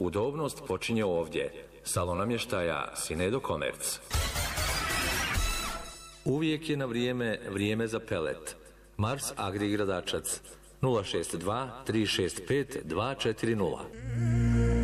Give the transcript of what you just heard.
Udobnost počinje ovdje. Salon namještaja Sinedo Komerc. Uvijek je na vrijeme za pelet. Mars Agri Gradačac 062 365 240.